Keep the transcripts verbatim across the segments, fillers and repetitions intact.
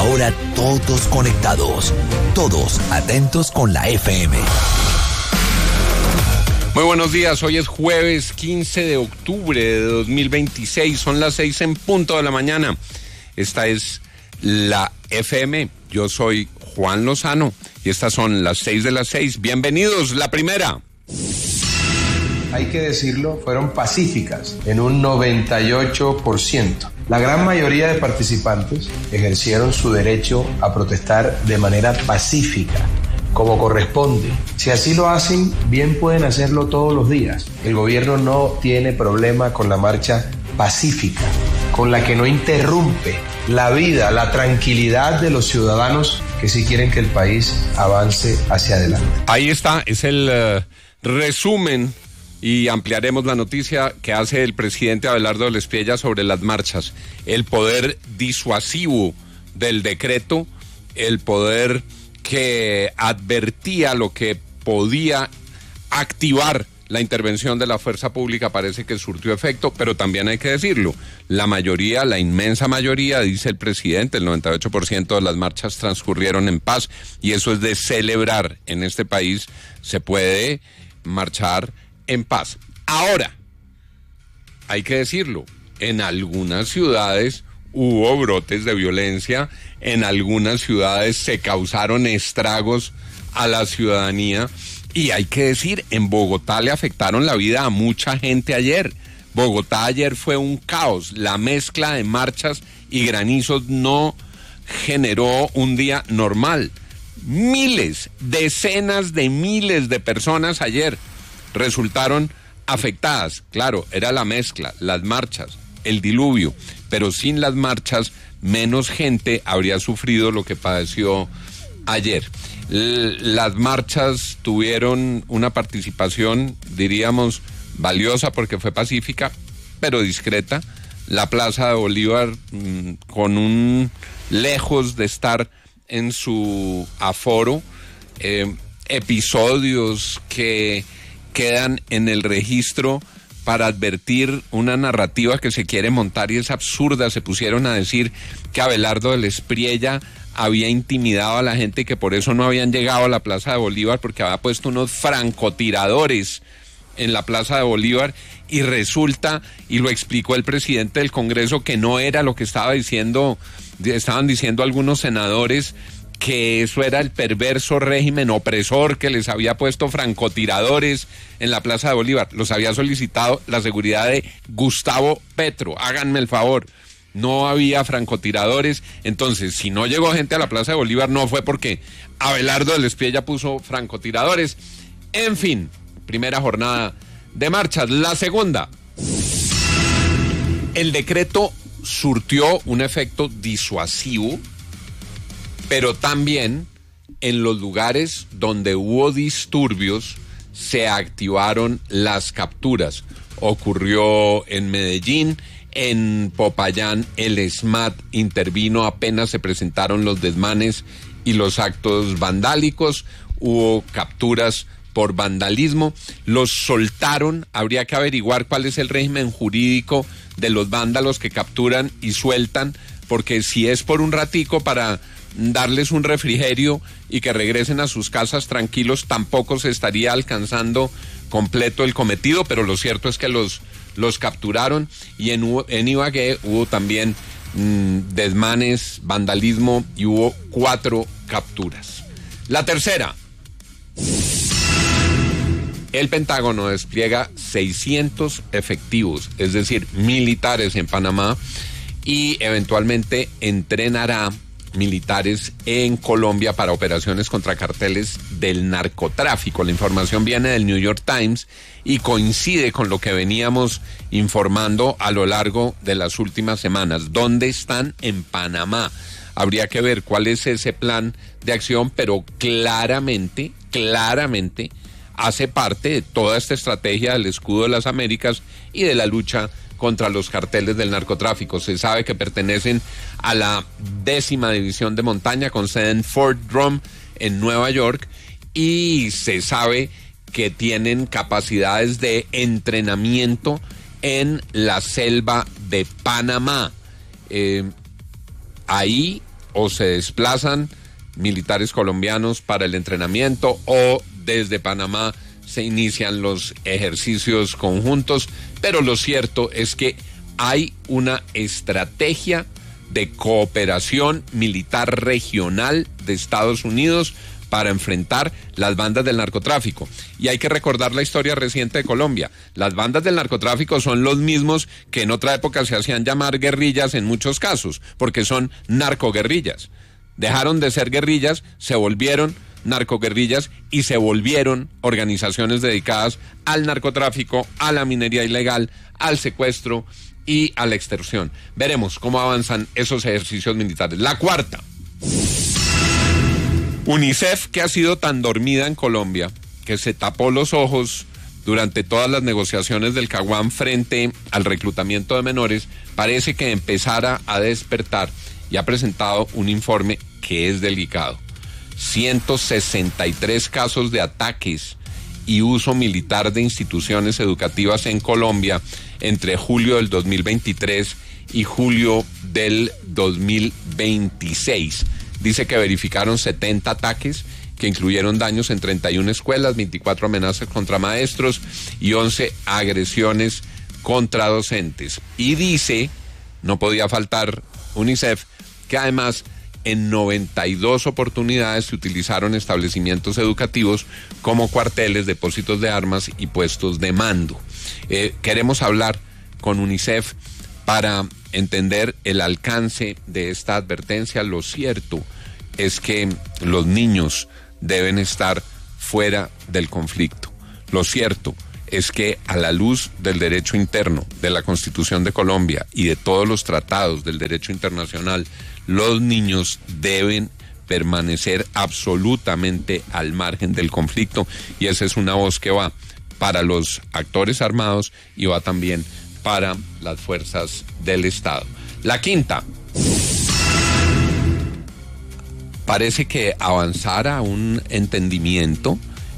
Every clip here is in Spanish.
Ahora todos conectados, todos atentos con la F M. Muy buenos días, hoy es jueves quince de octubre de dos mil veintiséis, son las seis en punto de la mañana. Esta es la F M, yo soy Juan Lozano y estas son las seis de las seis. Bienvenidos, la primera. Hay que decirlo, fueron pacíficas en un noventa y ocho por ciento. La gran mayoría de participantes ejercieron su derecho a protestar de manera pacífica, como corresponde. Si así lo hacen, bien pueden hacerlo todos los días. El gobierno no tiene problema con la marcha pacífica, con la que no interrumpe la vida, la tranquilidad de los ciudadanos que sí quieren que el país avance hacia adelante. Ahí está, es el uh, resumen y ampliaremos la noticia que hace el presidente Abelardo del Espriella sobre las marchas. El poder disuasivo del decreto, el poder que advertía lo que podía activar la intervención de la fuerza pública parece que surtió efecto, pero también hay que decirlo, la mayoría, la inmensa mayoría, dice el presidente, el noventa y ocho por ciento de las marchas transcurrieron en paz y eso es de celebrar. En este país se puede marchar en paz. Ahora, hay que decirlo, en algunas ciudades hubo brotes de violencia, en algunas ciudades se causaron estragos a la ciudadanía y hay que decir, en Bogotá le afectaron la vida a mucha gente ayer. Bogotá ayer fue un caos, la mezcla de marchas y granizos no generó un día normal. Miles, decenas de miles de personas ayer resultaron afectadas. Claro, era la mezcla, las marchas, el diluvio, pero sin las marchas menos gente habría sufrido lo que padeció ayer. L- las marchas tuvieron una participación, diríamos, valiosa porque fue pacífica, pero discreta. La Plaza de Bolívar, mmm, con un lejos de estar en su aforo, eh, episodios que quedan en el registro para advertir una narrativa que se quiere montar y es absurda. Se pusieron a decir que Abelardo del Espriella había intimidado a la gente y que por eso no habían llegado a la Plaza de Bolívar porque había puesto unos francotiradores en la Plaza de Bolívar y resulta, y lo explicó el presidente del Congreso, que no era lo que estaba diciendo, estaban diciendo algunos senadores, que eso era el perverso régimen opresor que les había puesto francotiradores en la Plaza de Bolívar. Los había solicitado la seguridad de Gustavo Petro. Háganme el favor. No había francotiradores. Entonces, si no llegó gente a la Plaza de Bolívar, no fue porque Abelardo del Espriella puso francotiradores. En fin, primera jornada de marchas. La segunda. El decreto surtió un efecto disuasivo, pero también en los lugares donde hubo disturbios se activaron las capturas. Ocurrió en Medellín, en Popayán el SMAT intervino apenas se presentaron los desmanes y los actos vandálicos, hubo capturas por vandalismo, los soltaron. Habría que averiguar cuál es el régimen jurídico de los vándalos que capturan y sueltan, porque si es por un ratico para darles un refrigerio y que regresen a sus casas tranquilos, tampoco se estaría alcanzando completo el cometido, pero lo cierto es que los, los capturaron y en, en Ibagué hubo también mmm, desmanes, vandalismo y hubo cuatro capturas. La tercera. El Pentágono despliega seiscientos efectivos, es decir, militares en Panamá y eventualmente entrenará militares en Colombia para operaciones contra carteles del narcotráfico. La información viene del New York Times y coincide con lo que veníamos informando a lo largo de las últimas semanas. ¿Dónde están? En Panamá. Habría que ver cuál es ese plan de acción, pero claramente, claramente hace parte de toda esta estrategia del escudo de las Américas y de la lucha contra los carteles del narcotráfico. Se sabe que pertenecen a la décima división de montaña con sede en Fort Drum en Nueva York y se sabe que tienen capacidades de entrenamiento en la selva de Panamá. Eh, ahí o se desplazan militares colombianos para el entrenamiento o desde Panamá se inician los ejercicios conjuntos, pero lo cierto es que hay una estrategia de cooperación militar regional de Estados Unidos para enfrentar las bandas del narcotráfico. Y hay que recordar la historia reciente de Colombia. Las bandas del narcotráfico son los mismos que en otra época se hacían llamar guerrillas en muchos casos, porque son narcoguerrillas. Dejaron de ser guerrillas, se volvieron narcoguerrillas y se volvieron organizaciones dedicadas al narcotráfico, a la minería ilegal, al secuestro y a la extorsión. Veremos cómo avanzan esos ejercicios militares. La cuarta. UNICEF, que ha sido tan dormida en Colombia, que se tapó los ojos durante todas las negociaciones del Caguán frente al reclutamiento de menores, parece que empezara a despertar y ha presentado un informe que es delicado. ciento sesenta y tres casos de ataques y uso militar de instituciones educativas en Colombia entre julio del dos mil veintitrés y julio del dos mil veintiséis. Dice que verificaron setenta ataques que incluyeron daños en treinta y una escuelas, veinticuatro amenazas contra maestros y once agresiones contra docentes. Y dice, no podía faltar UNICEF, que además en noventa y dos oportunidades se utilizaron establecimientos educativos como cuarteles, depósitos de armas y puestos de mando. Eh, queremos hablar con UNICEF para entender el alcance de esta advertencia. Lo cierto es que los niños deben estar fuera del conflicto. Lo cierto es que a la luz del derecho interno, de la Constitución de Colombia y de todos los tratados del derecho internacional, los niños deben permanecer absolutamente al margen del conflicto, y esa es una voz que va para los actores armados y va también para las fuerzas del Estado. La quinta. Parece que avanzara un entendimiento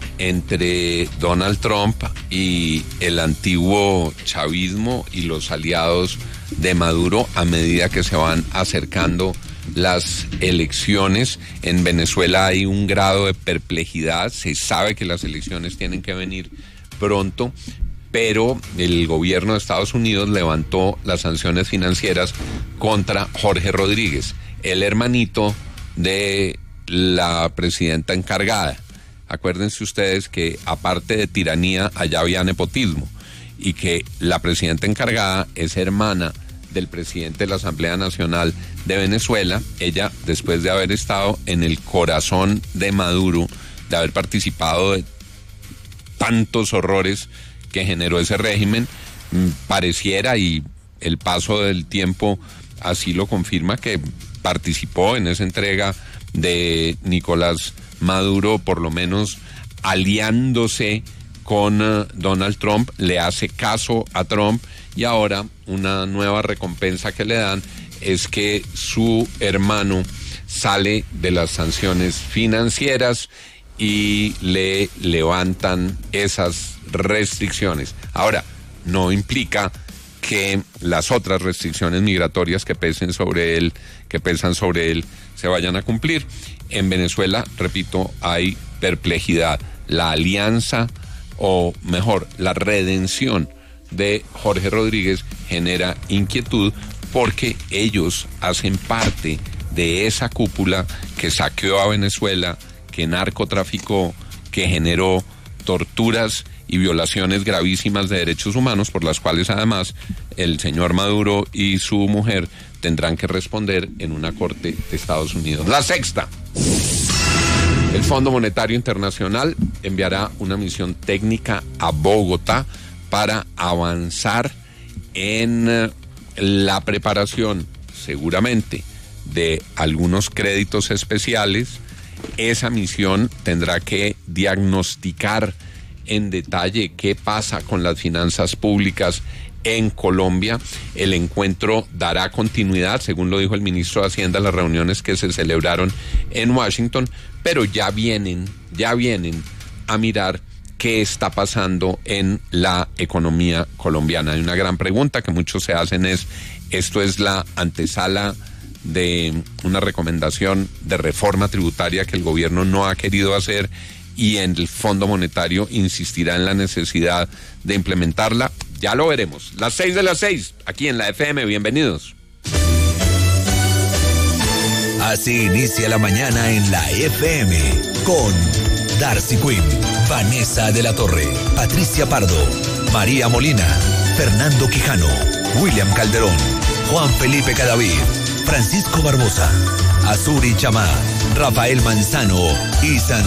entre Donald Trump y el antiguo chavismo y los aliados de Maduro a medida que se van acercando las elecciones. En Venezuela hay un grado de perplejidad, se sabe que las elecciones tienen que venir pronto, pero el gobierno de Estados Unidos levantó las sanciones financieras contra Jorge Rodríguez, el hermanito de la presidenta encargada. Acuérdense ustedes que aparte de tiranía, allá había nepotismo, y que la presidenta encargada es hermana del presidente de la Asamblea Nacional de Venezuela. Ella, después de haber estado en el corazón de Maduro, de haber participado de tantos horrores que generó ese régimen, pareciera, y el paso del tiempo así lo confirma, que participó en esa entrega de Nicolás Maduro, por lo menos aliándose con uh, Donald Trump, le hace caso a Trump, y ahora una nueva recompensa que le dan es que su hermano sale de las sanciones financieras y le levantan esas restricciones. Ahora, no implica que las otras restricciones migratorias que pesen sobre él, que pesan sobre él, se vayan a cumplir. En Venezuela, repito, hay perplejidad. La alianza, o mejor, la redención de Jorge Rodríguez genera inquietud, porque ellos hacen parte de esa cúpula que saqueó a Venezuela, que narcotraficó, que generó torturas y violaciones gravísimas de derechos humanos, por las cuales además el señor Maduro y su mujer tendrán que responder en una corte de Estados Unidos. La sexta. El Fondo Monetario Internacional enviará una misión técnica a Bogotá para avanzar en la preparación, seguramente, de algunos créditos especiales. Esa misión tendrá que diagnosticar en detalle qué pasa con las finanzas públicas en Colombia. El encuentro dará continuidad, según lo dijo el ministro de Hacienda, a las reuniones que se celebraron en Washington, pero ya vienen, ya vienen a mirar qué está pasando en la economía colombiana. Hay una gran pregunta que muchos se hacen es, ¿esto es la antesala de una recomendación de reforma tributaria que el gobierno no ha querido hacer y en el Fondo Monetario insistirá en la necesidad de implementarla. Ya lo veremos. Las seis de las seis, aquí en la F M. Bienvenidos. Así inicia la mañana en la F M con Darcy Quinn, Vanessa de la Torre, Patricia Pardo, María Molina, Fernando Quijano, William Calderón, Juan Felipe Cadavid, Francisco Barbosa, Azuri Chamá, Rafael Manzano y San